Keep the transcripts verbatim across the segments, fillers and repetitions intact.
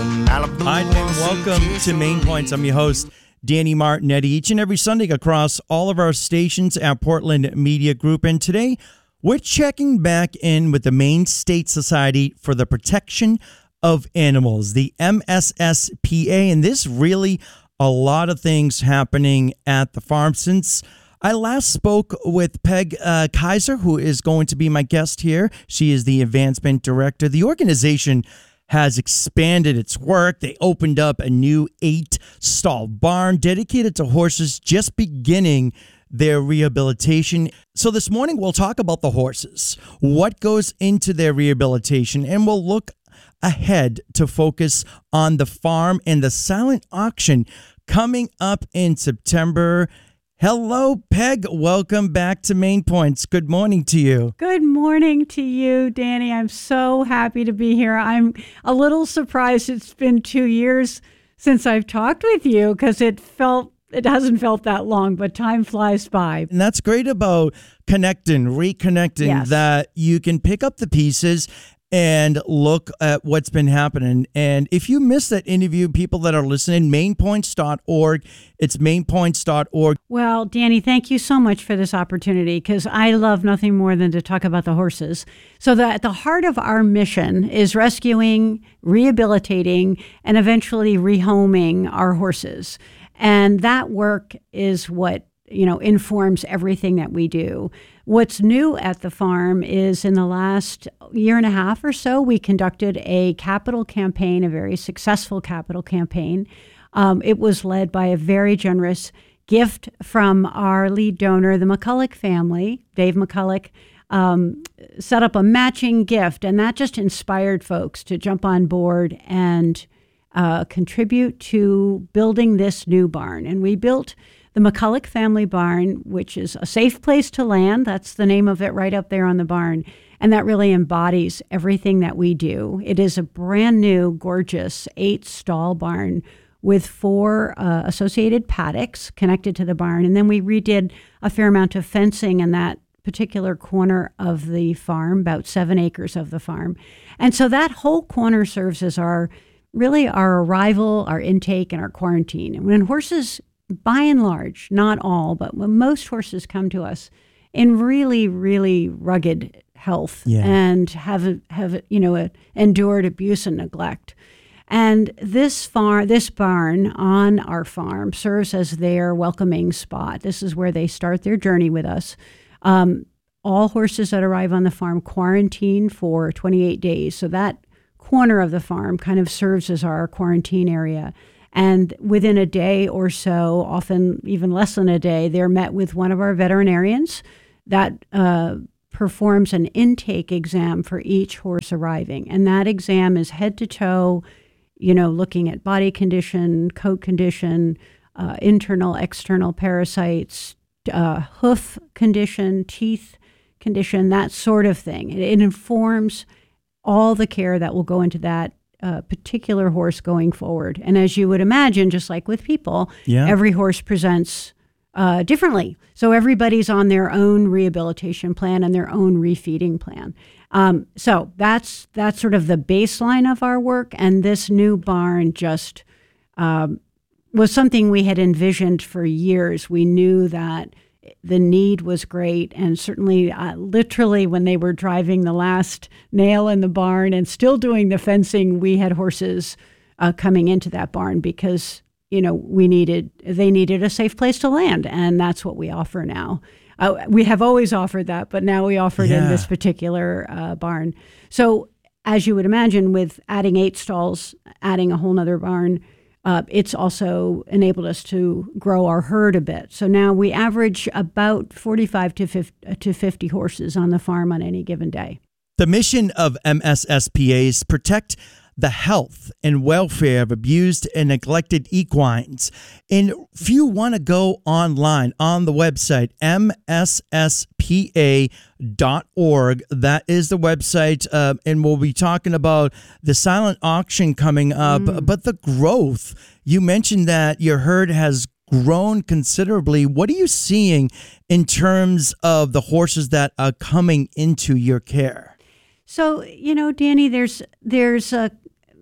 Hi, and welcome to Main Points. I'm your host, Danny Martinetti, each and every Sunday across all of our stations at Portland Media Group. And today, we're checking back in with the Maine State Society for the Protection of Animals, the M S S P A. And there's really a lot of things happening at the farm. Since I last spoke with Peg uh, Kaiser, who is going to be my guest here. She is the Advancement Director. The organization has expanded its work. They opened up a new eight-stall barn dedicated to horses, just beginning their rehabilitation. So this morning, we'll talk about the horses, what goes into their rehabilitation, and we'll look ahead to focus on the farm and the silent auction coming up in September. Hello, Peg. Welcome back to Main Points. Good morning to you. Good morning to you, Danny. I'm so happy to be here. I'm a little surprised it's been two years since I've talked with you because it felt it hasn't felt that long, but time flies by. And that's great about connecting, reconnecting, Yes. that you can pick up the pieces and look at what's been happening. And if you missed that interview, people that are listening, main points dot org. It's main points dot org. Well, Danny, thank you so much for this opportunity because I love nothing more than to talk about the horses. So that at the heart of our mission is rescuing, rehabilitating, and eventually rehoming our horses. And that work is what, you know, informs everything that we do. What's new at the farm is in the last year and a half or so, we conducted a capital campaign, a very successful capital campaign. Um, it was led by a very generous gift from our lead donor, the McCulloch family. Dave McCulloch um, set up a matching gift, and that just inspired folks to jump on board and uh, contribute to building this new barn. And we built the McCulloch family barn, which is a safe place to land. That's the name of it right up there on the barn. And that really embodies everything that we do. It is a brand new, gorgeous eight-stall barn with four uh, associated paddocks connected to the barn. And then we redid a fair amount of fencing in that particular corner of the farm, about seven acres of the farm. And so that whole corner serves as our, really our arrival, our intake, and our quarantine. And when horses, by and large, not all, but when most horses come to us in really, really rugged health Yeah. and have, have you know, endured abuse and neglect. And this farm, this barn on our farm serves as their welcoming spot. This is where they start their journey with us. Um, all horses that arrive on the farm quarantine for twenty-eight days. So that corner of the farm kind of serves as our quarantine area. And within a day or so, often even less than a day, they're met with one of our veterinarians that uh, performs an intake exam for each horse arriving. And that exam is head to toe, you know, looking at body condition, coat condition, uh, internal, external parasites, uh, hoof condition, teeth condition, that sort of thing. It, it informs all the care that will go into that Uh, particular horse going forward. And as you would imagine, just like with people, Yeah. every horse presents uh, differently. So everybody's on their own rehabilitation plan and their own refeeding plan. Um, so that's that's sort of the baseline of our work. And this new barn just um, was something we had envisioned for years. We knew that the need was great, and certainly uh, literally when they were driving the last nail in the barn and still doing the fencing, we had horses uh, coming into that barn because, you know, we needed, they needed a safe place to land, and that's what we offer now. Uh, we have always offered that, but now we offer it Yeah. in this particular uh, barn. So as you would imagine, with adding eight stalls, adding a whole nother barn, Uh, it's also enabled us to grow our herd a bit. So now we average about forty-five to fifty horses on the farm on any given day. The mission of M S S P A is protect the health and welfare of abused and neglected equines. And if you want to go online on the website, M S S P A dot org, that is the website. Uh, and we'll be talking about the silent auction coming up, mm. but the growth. You mentioned that your herd has grown considerably. What are you seeing in terms of the horses that are coming into your care? So, you know, Danny, there's there's a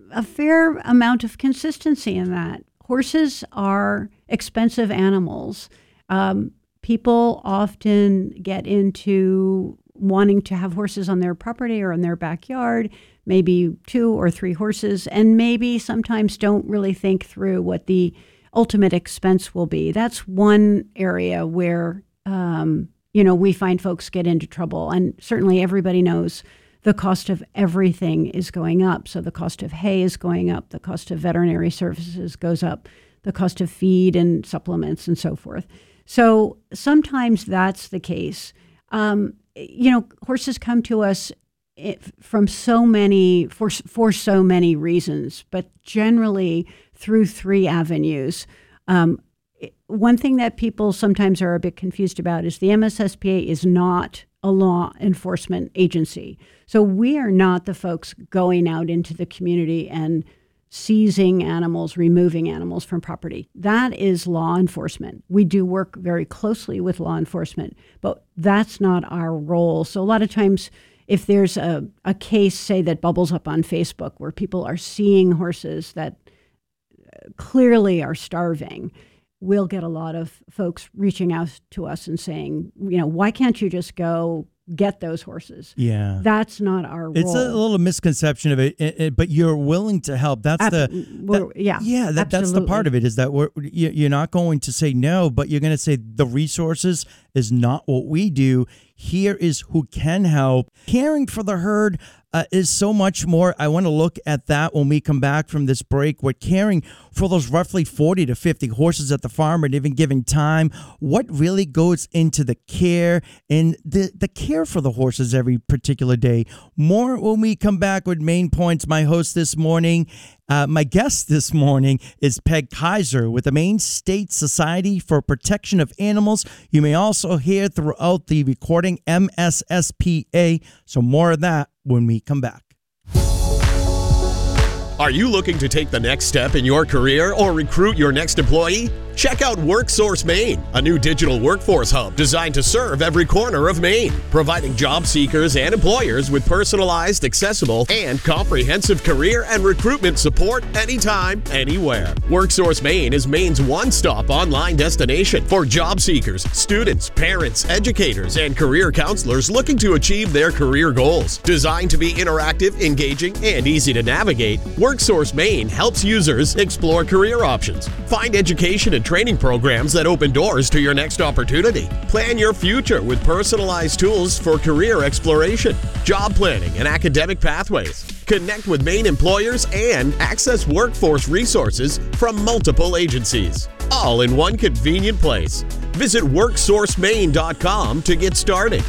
a fair amount of consistency in that. Horses are expensive animals. Um, people often get into wanting to have horses on their property or in their backyard, maybe two or three horses, and maybe sometimes don't really think through what the ultimate expense will be. That's one area where, um, you know, we find folks get into trouble. And certainly everybody knows the cost of everything is going up. So the cost of hay is going up, the cost of veterinary services goes up, the cost of feed and supplements and so forth. So sometimes that's the case. Um, you know, horses come to us from so many, for, for so many reasons, but generally through three avenues. Um, one thing that people sometimes are a bit confused about is the M S S P A is not a law enforcement agency. So we are not the folks going out into the community and seizing animals, removing animals from property. That is law enforcement. We do work very closely with law enforcement, but that's not our role. So a lot of times, if there's a, a case, say, that bubbles up on Facebook where people are seeing horses that clearly are starving, we'll get a lot of folks reaching out to us and saying, you know, why can't you just go get those horses? Yeah. That's not our role. It's a little misconception of it, it, it but you're willing to help. That's Ab- the, that, yeah, yeah, that, that's the part of it, is that we're, you're not going to say no, but you're going to say the resources is not what we do. Here is who can help. Caring for the herd uh, is so much more. I want to look at that when we come back from this break. We're caring for those roughly forty to fifty horses at the farm at any given time. What really goes into the care and the, the care for the horses every particular day. More when we come back with Main Points. My host this morning, Uh, my guest this morning is Peg Kaiser with the Maine State Society for Protection of Animals. You may also hear throughout the recording M S S P A. So more of that when we come back. Are you looking to take the next step in your career or recruit your next employee? Check out WorkSource Maine, a new digital workforce hub designed to serve every corner of Maine, providing job seekers and employers with personalized, accessible, and comprehensive career and recruitment support anytime, anywhere. WorkSource Maine is Maine's one-stop online destination for job seekers, students, parents, educators, and career counselors looking to achieve their career goals. Designed to be interactive, engaging, and easy to navigate, WorkSource Maine helps users explore career options, find education and training programs that open doors to your next opportunity. Plan your future with personalized tools for career exploration, job planning, and academic pathways. Connect with Maine employers and access workforce resources from multiple agencies, all in one convenient place. Visit work source maine dot com to get started.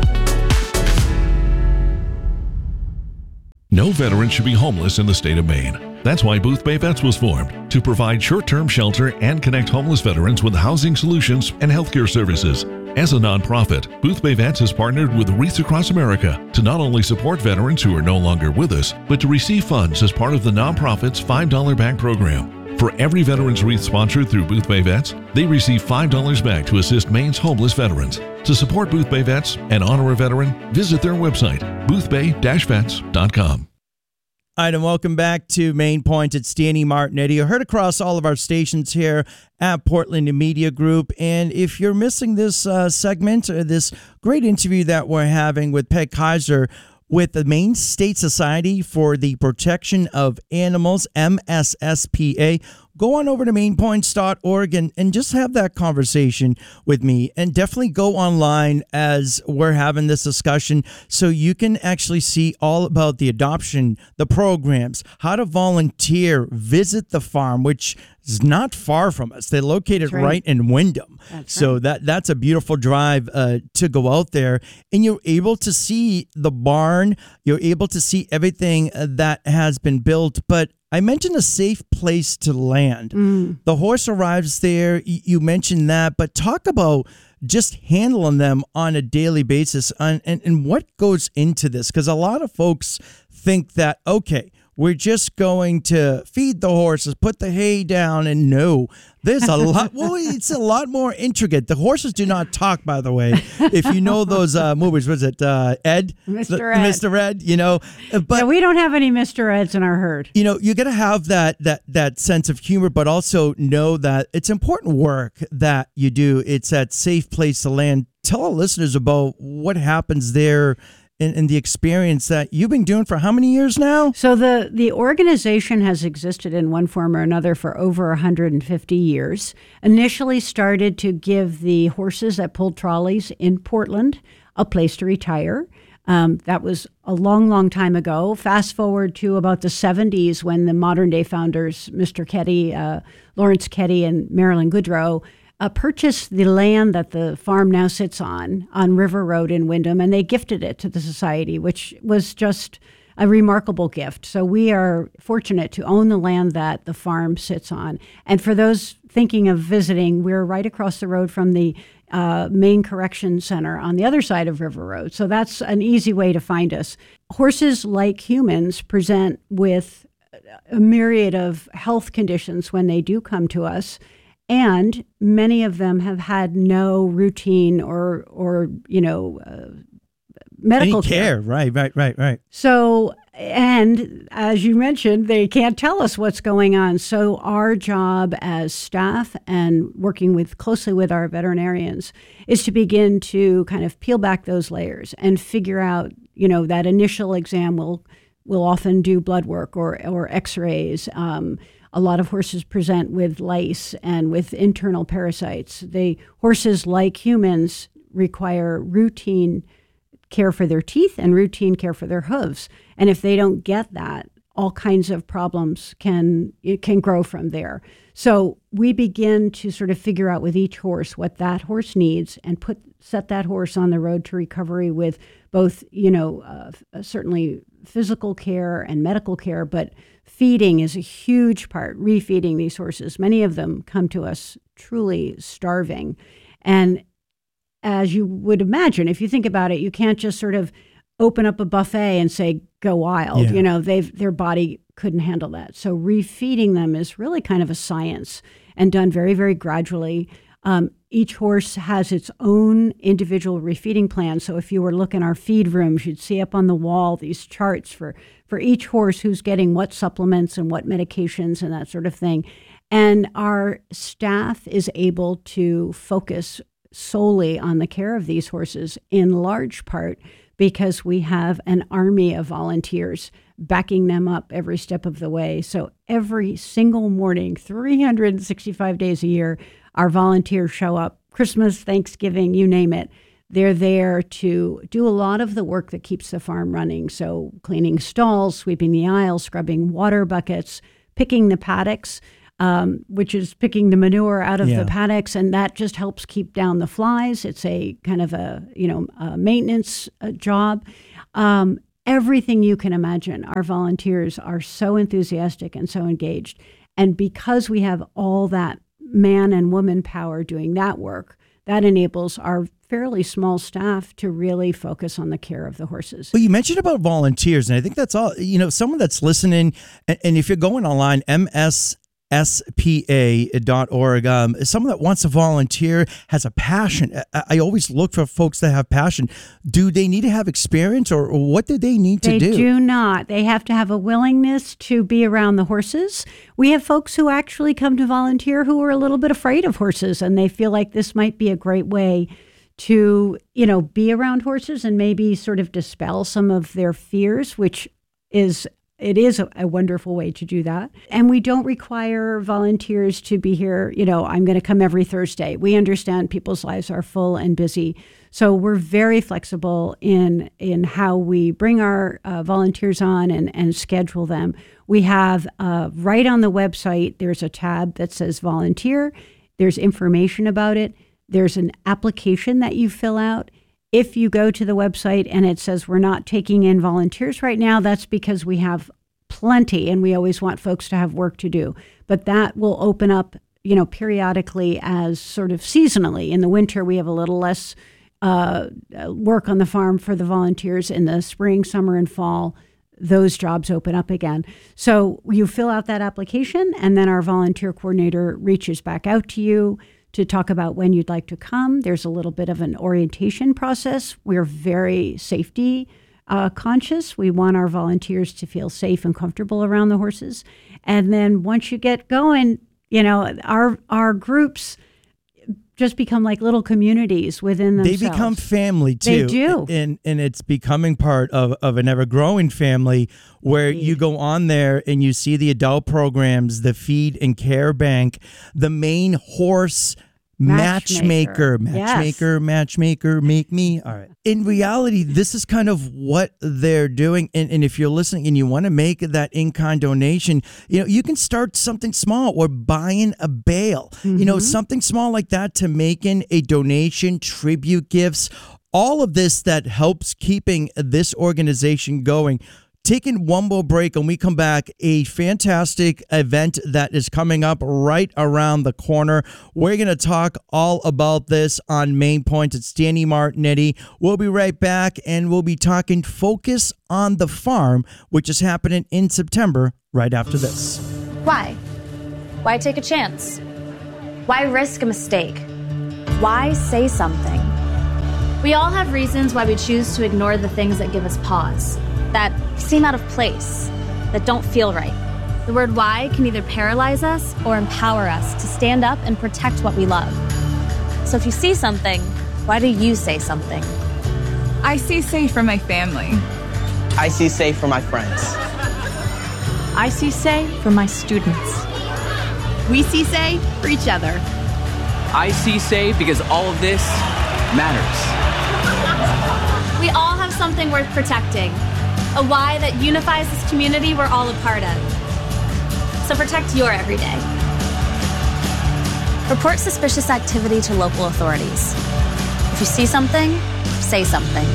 No veteran should be homeless in the state of Maine. That's why Booth Bay Vets was formed, to provide short-term shelter and connect homeless veterans with housing solutions and healthcare services. As a nonprofit, Booth Bay Vets has partnered with Wreaths Across America to not only support veterans who are no longer with us, but to receive funds as part of the nonprofit's five dollar bag program. For every Veterans Wreath sponsored through Booth Bay Vets, they receive five dollars back to assist Maine's homeless veterans. To support Booth Bay Vets and honor a veteran, visit their website, booth bay dash vets dot com. All right, and welcome back to Main Point. It's Danny Martinetti. You heard across all of our stations here at Portland Media Group. And if you're missing this uh, segment, or this great interview that we're having with Peg Kaiser with the Maine State Society for the Protection of Animals, M S S P A, go on over to main points dot org and, and just have that conversation with me. And definitely go online as we're having this discussion so you can actually see all about the adoption, the programs, how to volunteer, visit the farm, which is not far from us. They're located right. right in Windham. That's so right. that that's a beautiful drive uh, to go out there. And you're able to see the barn. You're able to see everything that has been built. But I mentioned a safe place to land. Mm. The horse arrives there. You mentioned that, but talk about just handling them on a daily basis and, and, and what goes into this. Because a lot of folks think that, okay, we're just going to feed the horses, put the hay down, and no. There's a lot. Well, it's a lot more intricate. The horses do not talk, by the way. If you know those uh, movies, was it uh, Ed? Mister The- Ed. Mister Ed, you know. But yeah, we don't have any Mister Eds in our herd. you know, you got to have that that that sense of humor, but also know that it's important work that you do. It's that safe place to land. Tell our listeners about what happens there and, and the experience that you've been doing for how many years now? So the, the organization has existed in one form or another for over one hundred fifty years. Initially started to give the horses that pulled trolleys in Portland a place to retire. Um, that was a long, long time ago. Fast forward to about the seventies when the modern day founders, Mister Ketty, uh, Lawrence Ketty and Marilyn Goodrow, uh, purchased the land that the farm now sits on, on River Road in Windham, and they gifted it to the society, which was just a remarkable gift. So we are fortunate to own the land that the farm sits on. And for those thinking of visiting, we're right across the road from the uh, Maine Correction Center on the other side of River Road. So that's an easy way to find us. Horses, like humans, present with a myriad of health conditions when they do come to us. And many of them have had no routine or, or you know, uh, medical Any care. Right, right, right, right. So, and as you mentioned, they can't tell us what's going on. So our job as staff and working with closely with our veterinarians is to begin to kind of peel back those layers and figure out, you know, that initial exam will will often do blood work or, or x-rays. Um, a lot of horses present with lice and with internal parasites. The horses, like humans, require routine care for their teeth and routine care for their hooves. And if they don't get that, all kinds of problems can it can grow from there. So we begin to sort of figure out with each horse what that horse needs and put set that horse on the road to recovery with both, you know, uh, certainly physical care and medical care, but feeding is a huge part, refeeding these horses. Many of them come to us truly starving. And as you would imagine, if you think about it, you can't just sort of open up a buffet and say, go wild. Yeah. You know, they've their body couldn't handle that. So refeeding them is really kind of a science and done very, very gradually. Um, each horse has its own individual refeeding plan. So if you were looking our feed rooms, you'd see up on the wall these charts for, for each horse who's getting what supplements and what medications and that sort of thing. And our staff is able to focus solely on the care of these horses, in large part because we have an army of volunteers backing them up every step of the way. So every single morning, three hundred sixty-five days a year, our volunteers show up. Christmas, Thanksgiving, you name it. They're there to do a lot of the work that keeps the farm running. So cleaning stalls, sweeping the aisles, scrubbing water buckets, picking the paddocks, Um, which is picking the manure out of Yeah. the paddocks, and that just helps keep down the flies. It's a kind of a, you know, a maintenance uh, job. Um, everything you can imagine. Our volunteers are so enthusiastic and so engaged. And because we have all that man and woman power doing that work, that enables our fairly small staff to really focus on the care of the horses. Well, you mentioned about volunteers, and I think that's all, you know, someone that's listening, and, and if you're going online, M S S P A dot org. Um, someone that wants to volunteer, has a passion. I, I always look for folks that have passion. Do they need to have experience, or, or what do they need They to do? do not. They have to have a willingness to be around the horses. We have folks who actually come to volunteer who are a little bit afraid of horses, and they feel like this might be a great way to, you know, be around horses and maybe sort of dispel some of their fears, which is It is a, a wonderful way to do that. And we don't require volunteers to be here, you know, I'm going to come every Thursday. We understand people's lives are full and busy. So we're very flexible in in how we bring our uh, volunteers on and, and schedule them. We have uh, right on the website, there's a tab that says volunteer. There's information about it. There's an application that you fill out. If you go to the website and it says we're not taking in volunteers right now, that's because we have plenty and we always want folks to have work to do. But that will open up, you know, periodically as sort of seasonally. In the winter, we have a little less uh, work on the farm for the volunteers. In the spring, summer, and fall, those jobs open up again. So you fill out that application, and then our volunteer coordinator reaches back out to you to talk about when you'd like to come. There's a little bit of an orientation process. We're very safety uh, conscious. We want our volunteers to feel safe and comfortable around the horses. And then once you get going, you know, our our groups just become like little communities within themselves. They become family too. They do. And and it's becoming part of, of an ever-growing family where Indeed. You go on there and you see the adult programs, the feed and care bank, the main horse matchmaker, matchmaker, matchmaker, yes. matchmaker, make me. All right. In reality, this is kind of what they're doing. And, and if you're listening and you want to make that in-kind donation, you know, you can start something small or buying a bale, mm-hmm. you know, something small like that to making a donation, tribute gifts, all of this that helps keeping this organization going. Taking one more break, and we come back, a fantastic event that is coming up right around the corner. We're going to talk all about this on Main Point. It's Danny Martinetti. We'll be right back, and we'll be talking Focus on the Farm, which is happening in September right after this. Why? Why take a chance? Why risk a mistake? Why say something? We all have reasons why we choose to ignore the things that give us pause, that seem out of place, that don't feel right. The word why can either paralyze us or empower us to stand up and protect what we love. So if you see something, why do you say something? I see safe for my family. I see safe for my friends. I see say for my students. We see say for each other. I see say because all of this matters. We all have something worth protecting. A why that unifies this community we're all a part of. So protect your everyday. Report suspicious activity to local authorities. If you see something, say something.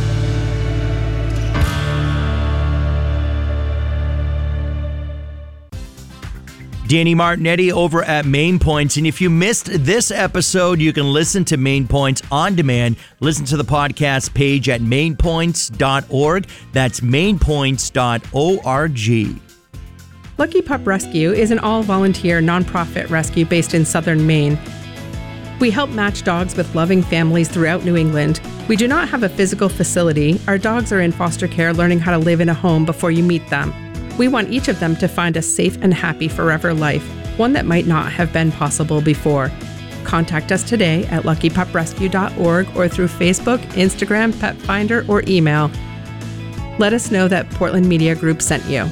Danny Martinetti over at Main Points. And if you missed this episode, you can listen to Main Points on demand. Listen to the podcast page at main points dot org. That's main points dot org. Lucky Pup Rescue is an all-volunteer nonprofit rescue based in southern Maine. We help match dogs with loving families throughout New England. We do not have a physical facility. Our dogs are in foster care learning how to live in a home before you meet them. We want each of them to find a safe and happy forever life, one that might not have been possible before. Contact us today at lucky pup rescue dot org or through Facebook, Instagram, Pet Finder, or email. Let us know that Portland Media Group sent you.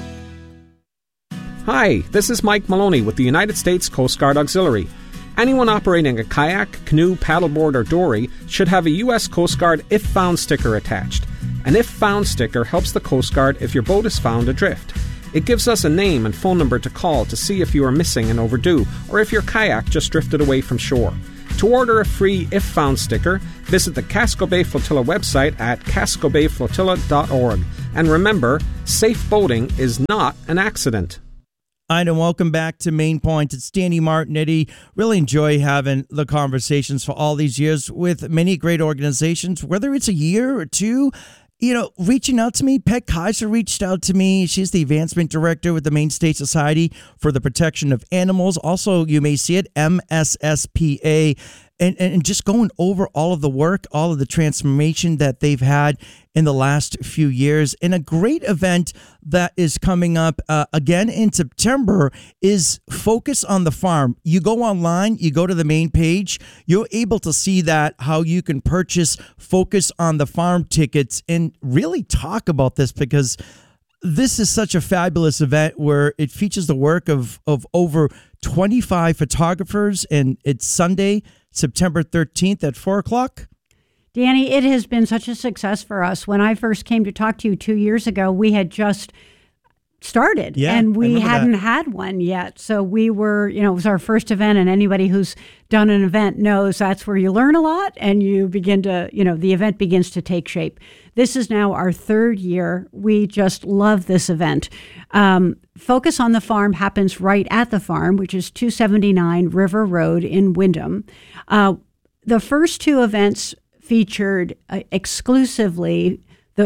Hi, this is Mike Maloney with the United States Coast Guard Auxiliary. Anyone operating a kayak, canoe, paddleboard, or dory should have a U S Coast Guard If Found sticker attached. An If Found sticker helps the Coast Guard if your boat is found adrift. It gives us a name and phone number to call to see if you are missing and overdue, or if your kayak just drifted away from shore. To order a free If Found sticker, visit the Casco Bay Flotilla website at casco bay flotilla dot org. And remember, safe boating is not an accident. Hi, and welcome back to Main Point. It's Danny Martinetti. Really enjoy having the conversations for all these years with many great organizations, whether it's a year or two. You know, reaching out to me, Pet Kaiser reached out to me. She's the advancement director with the Maine State Society for the Protection of Animals. Also, you may see it, M S S P A. And, and just going over all of the work, all of the transformation that they've had in the last few years. And a great event that is coming up uh, again in September is Focus on the Farm. You go online, you go to the main page, you're able to see that, how you can purchase Focus on the Farm tickets and really talk about this, because this is such a fabulous event where it features the work of, of over twenty-five photographers, and it's Sunday, September thirteenth at four o'clock. Danny, it has been such a success for us. When I first came to talk to you two years ago, we had just started yeah, and we hadn't that. had one yet. So we were, you know, it was our first event, and anybody who's done an event knows that's where you learn a lot and you begin to, you know, the event begins to take shape. This is now our third year. We just love this event. Um, Focus on the Farm happens right at the farm, which is two seventy-nine River Road in Windham. Uh, the first two events featured uh, exclusively the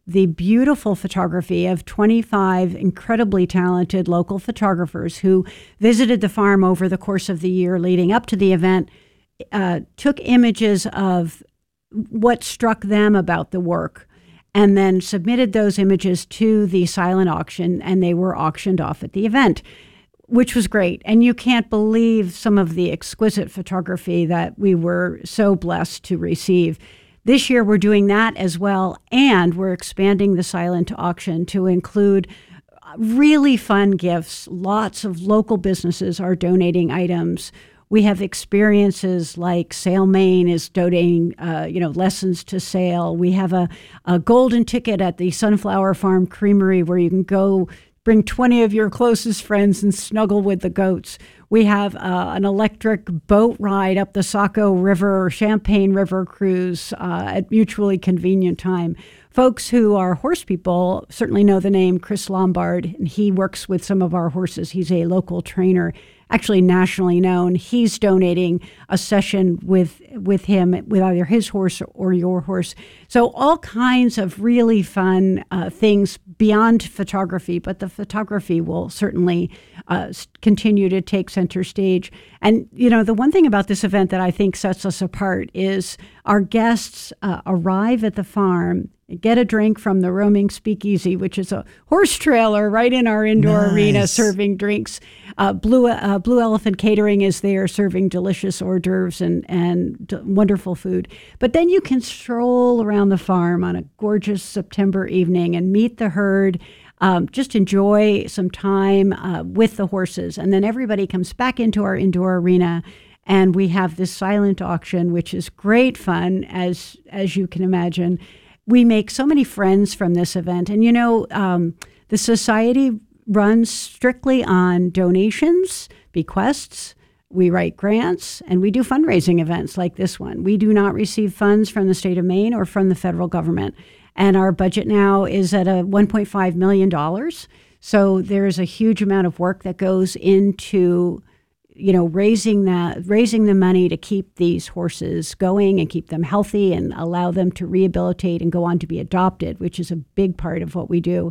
the beautiful photography of twenty-five incredibly talented local photographers who visited the farm over the course of the year leading up to the event, uh, took images of what struck them about the work, and then submitted those images to the silent auction, and they were auctioned off at the event, which was great. And you can't believe some of the exquisite photography that we were so blessed to receive. This year, we're doing that as well, and we're expanding the silent auction to include really fun gifts. Lots of local businesses are donating items. We have experiences like Sail Maine is donating, uh, you know, lessons to sail. We have a, a golden ticket at the Sunflower Farm Creamery where you can go bring twenty of your closest friends and snuggle with the goats. We have uh, an electric boat ride up the Saco River or Champagne River cruise uh, at mutually convenient time. Folks who are horse people certainly know the name Chris Lombard, and he works with some of our horses. He's a local trainer, actually nationally known. He's donating a session with with him with either his horse or your horse. So all kinds of really fun uh, things beyond photography, but the photography will certainly uh, continue to take center stage. And, you know, the one thing about this event that I think sets us apart is our guests uh, arrive at the farm, get a drink from the Roaming Speakeasy, which is a horse trailer right in our indoor Nice. arena serving drinks. Uh, Blue uh, Blue Elephant Catering is there serving delicious hors d'oeuvres and, and d- wonderful food. But then you can stroll around the farm on a gorgeous September evening and meet the herd, um, just enjoy some time uh, with the horses. And then everybody comes back into our indoor arena, and we have this silent auction, which is great fun, as as you can imagine. We make so many friends from this event. And, you know, um, the society runs strictly on donations, bequests. We write grants, and we do fundraising events like this one. We do not receive funds from the state of Maine or from the federal government. And our budget now is at a one point five million dollars. So there's a huge amount of work that goes into, you know, raising that, raising the money to keep these horses going and keep them healthy and allow them to rehabilitate and go on to be adopted, which is a big part of what we do.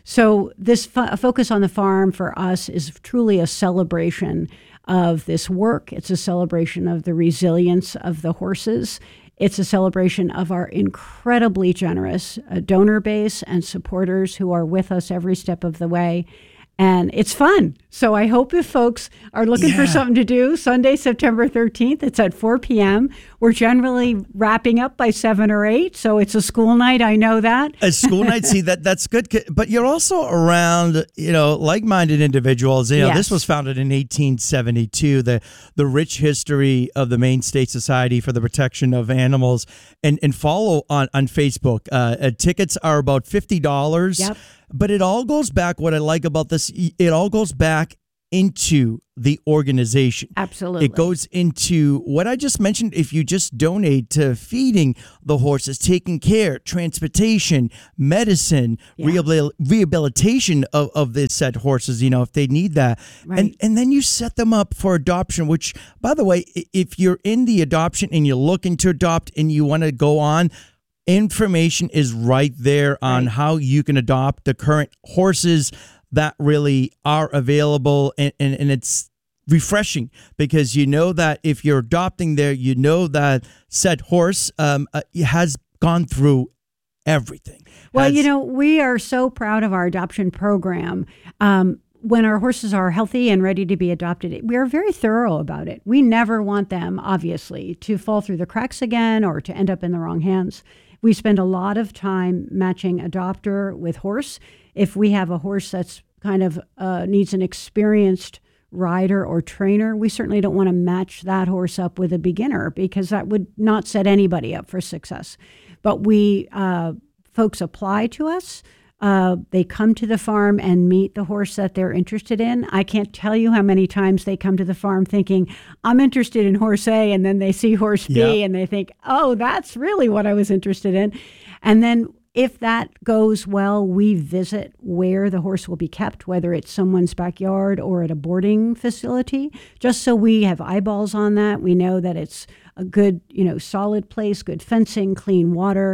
So this fo- focus on the farm for us is truly a celebration of this work. It's a celebration of the resilience of the horses. It's a celebration of our incredibly generous uh, donor base and supporters who are with us every step of the way. And it's fun. So I hope if folks are looking Yeah. for something to do, Sunday, September thirteenth, it's at four p.m. We're generally wrapping up by seven or eight. So it's a school night. I know that. A school night, see, that that's good. But you're also around, you know, like-minded individuals. You know, Yes. this was founded in eighteen seventy-two, the the rich history of the Maine State Society for the Protection of Animals. And, and follow on, on Facebook. Uh, uh, tickets are about fifty dollars. Yep. But it all goes back, what I like about this, it all goes back into the organization. Absolutely. It goes into what I just mentioned. If you just donate to feeding the horses, taking care, transportation, medicine, Yeah. rehabil- rehabilitation of, of the said horses, you know, if they need that. Right. And, and then you set them up for adoption, which, by the way, i- if you're in the adoption and you're looking to adopt and you want to go on, information is right there on Right. how you can adopt the current horses that really are available, and, and, and it's refreshing because you know that if you're adopting there, you know that said horse um, uh, has gone through everything. Well, Has- you know, we are so proud of our adoption program. Um, when our horses are healthy and ready to be adopted, we are very thorough about it. We never want them, obviously, to fall through the cracks again or to end up in the wrong hands. We spend a lot of time matching adopter with horse. If we have a horse that's kind of uh, needs an experienced rider or trainer, we certainly don't want to match that horse up with a beginner because that would not set anybody up for success. But we, uh, folks apply to us. Uh, they come to the farm and meet the horse that they're interested in. I can't tell you how many times they come to the farm thinking, I'm interested in horse A, and then they see horse B, Yeah. and they think, oh, that's really what I was interested in. And then if that goes well, we visit where the horse will be kept, whether it's someone's backyard or at a boarding facility, just so we have eyeballs on that. We know that it's a good, you know, solid place, good fencing, clean water,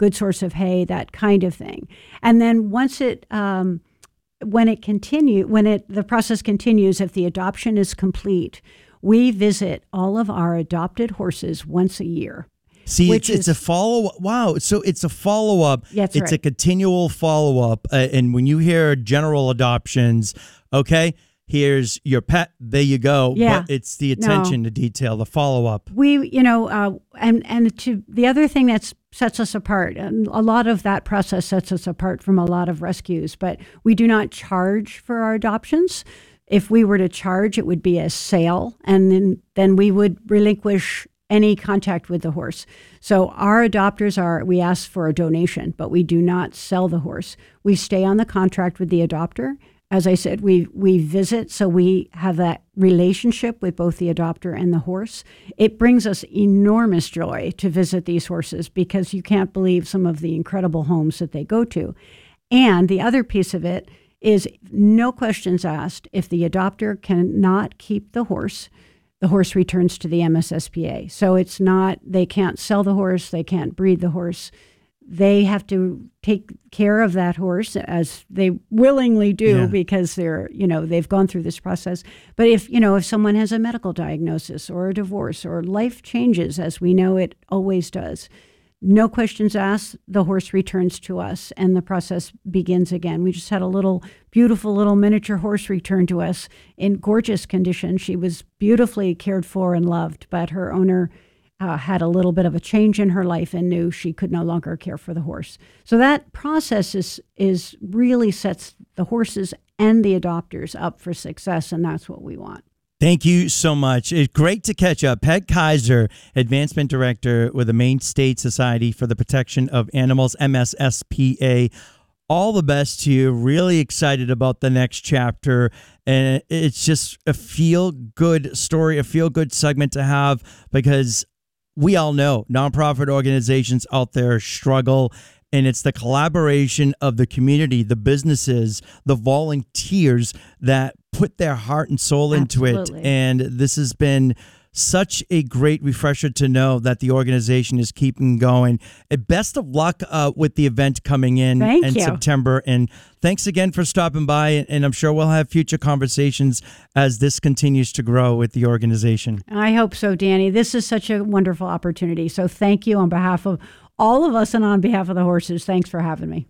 good source of hay, that kind of thing. And then once it, um, when it continue, when it the process continues, if the adoption is complete, we visit all of our adopted horses once a year. See, Which it's, is, it's a follow up. Wow. So it's a follow up. That's it's right. a continual follow up. Uh, and when you hear general adoptions, okay, here's your pet. There you go. Yeah. But it's the attention No. to detail, the follow up. We, you know, uh, and and to the other thing that sets us apart, and a lot of that process sets us apart from a lot of rescues, but we do not charge for our adoptions. If we were to charge, it would be a sale, and then, then we would relinquish any contact with the horse. So our adopters are, we ask for a donation, but we do not sell the horse. We stay on the contract with the adopter. As I said, we we visit, so we have that relationship with both the adopter and the horse. It brings us enormous joy to visit these horses because you can't believe some of the incredible homes that they go to. And the other piece of it is no questions asked. If the adopter cannot keep the horse, the horse returns to the M S S P A. So it's not, they can't sell the horse, they can't breed the horse. They have to take care of that horse, as they willingly do, Yeah. because they're, you know, they've gone through this process. But if, you know, if someone has a medical diagnosis or a divorce or life changes, as we know it always does, no questions asked, the horse returns to us and the process begins again. We just had a little, beautiful little miniature horse return to us in gorgeous condition. She was beautifully cared for and loved, but her owner uh, had a little bit of a change in her life and knew she could no longer care for the horse. So that process is, is really sets the horses and the adopters up for success, and that's what we want. Thank you so much. It's great to catch up. Peg Kaiser, Advancement Director with the Maine State Society for the Protection of Animals, M S S P A. All the best to you. Really excited about the next chapter. And it's just a feel-good story, a feel-good segment to have, because we all know nonprofit organizations out there struggle. And it's the collaboration of the community, the businesses, the volunteers that put their heart and soul into Absolutely. it. And this has been such a great refresher to know that the organization is keeping going. And best of luck uh, with the event coming in Thank in you. September. And thanks again for stopping by. And I'm sure we'll have future conversations as this continues to grow with the organization. I hope so, Danny. This is such a wonderful opportunity. So thank you on behalf of all of us and on behalf of the horses. Thanks for having me.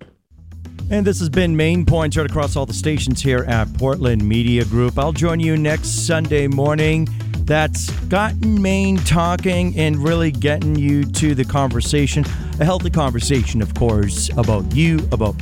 And this has been Main Points right across all the stations here at Portland Media Group. I'll join you next Sunday morning. That's gotten Maine talking and really getting you to the conversation, a healthy conversation, of course, about you, about